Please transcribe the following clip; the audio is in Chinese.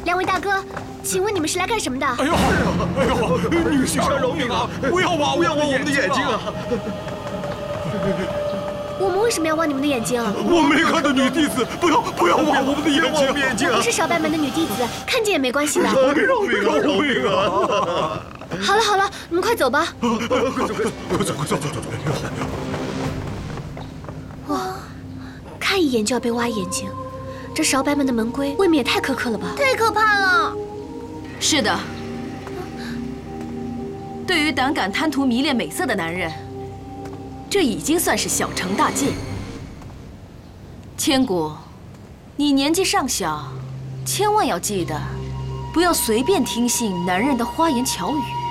两位大哥，请问你们是来干什么的？ 哎呦，女士饶命啊！不要挖我们的眼睛啊！ 我们为什么要挖你们的眼睛？ 我没看到女弟子，不要挖我们的眼睛！ 我不是少白门的女弟子，看见也没关系的。 饶命啊！ 好了，你们快走吧。 快走！ 哇，看一眼就要被挖眼睛，这少白门的门规未免也太苛刻了吧？ 太可怕了！ 是的，对于胆敢贪图迷恋美色的男人，这已经算是小惩大戒。千古，你年纪尚小，千万要记得，不要随便听信男人的花言巧语。